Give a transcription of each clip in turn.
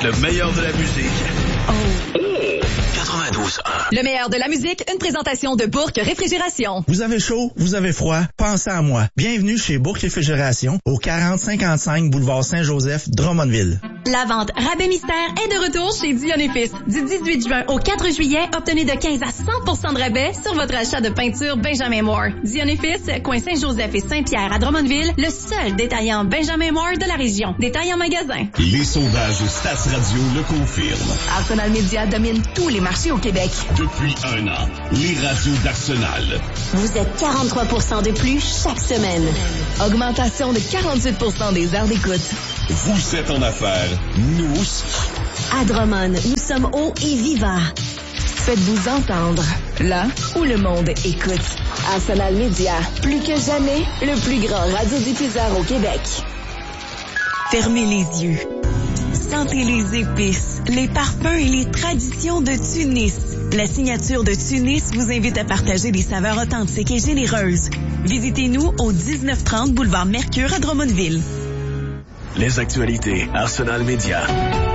Le meilleur de la musique. Oh. 92.1. Le meilleur de la musique, une présentation de Bourque Réfrigération. Vous avez chaud, vous avez froid, pensez à moi. Bienvenue chez Bourque Réfrigération, au 4055 boulevard Saint-Joseph, Drummondville. La vente Rabais Mystère est de retour chez Dion & Fils. Du 18 juin au 4 juillet, obtenez de 15 à 100% de rabais sur votre achat de peinture Benjamin Moore. Dion & Fils, coin Saint-Joseph et Saint-Pierre à Drummondville, le seul détaillant Benjamin Moore de la région. Détail en magasin. Les sondages Stats Radio le confirment. Arsenal Media domine tous les marchés au Québec. Depuis 1 an, les radios d'Arsenal. Vous êtes 43% de plus chaque semaine. Augmentation de 48% des heures d'écoute. Vous êtes en affaires, nous aussi. À Drummond, nous sommes hauts et vivants. Faites-vous entendre, là où le monde écoute. Arsenal Media, plus que jamais, le plus grand radiodiffuseur au Québec. Fermez les yeux. Sentez les épices, les parfums et les traditions de Tunis. La signature de Tunis vous invite à partager des saveurs authentiques et généreuses. Visitez-nous au 1930 boulevard Mercure à Drummondville. Les actualités Arsenal Média.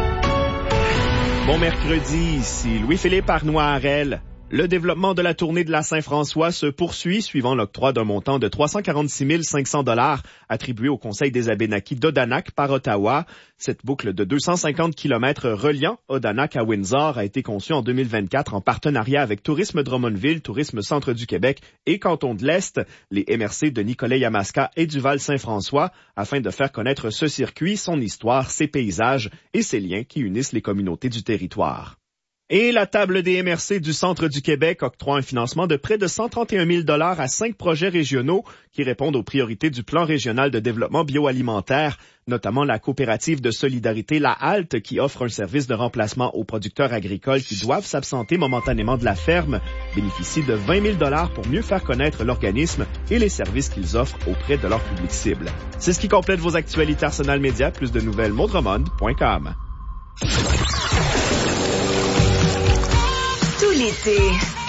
Bon mercredi, ici Louis-Philippe Arnois-Harel. Le développement de la tournée de la Saint-François se poursuit suivant l'octroi d'un montant de 346 500 $ attribué au Conseil des Abénaquis d'Odanak par Ottawa. Cette boucle de 250 km reliant Odanak à Windsor a été conçue en 2024 en partenariat avec Tourisme Drummondville, Tourisme Centre du Québec et Canton de l'Est, les MRC de Nicolet-Yamaska et du Val-Saint-François, afin de faire connaître ce circuit, son histoire, ses paysages et ses liens qui unissent les communautés du territoire. Et la table des MRC du Centre du Québec octroie un financement de près de 131 000 $ à 5 projets régionaux qui répondent aux priorités du Plan régional de développement bioalimentaire, notamment la coopérative de solidarité La Halte qui offre un service de remplacement aux producteurs agricoles qui doivent s'absenter momentanément de la ferme, bénéficie de 20 000 $ pour mieux faire connaître l'organisme et les services qu'ils offrent auprès de leur public cible. C'est ce qui complète vos actualités Arsenal Média. Plus de nouvelles, mondremond.com. Tout l'été,